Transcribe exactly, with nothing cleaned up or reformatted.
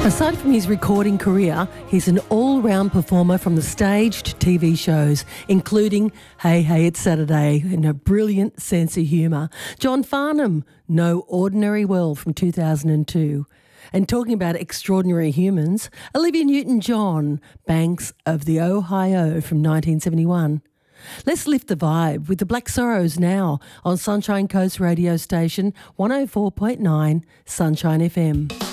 Aside from his recording career, he's an all-round performer from the stage to T V shows, including Hey Hey It's Saturday and a brilliant sense of humour. John Farnham, No Ordinary World from two thousand two. And talking about extraordinary humans, Olivia Newton-John, Banks of the Ohio from nineteen seventy-one. Let's lift the vibe with the Black Sorrows now on Sunshine Coast radio station one oh four point nine Sunshine F M.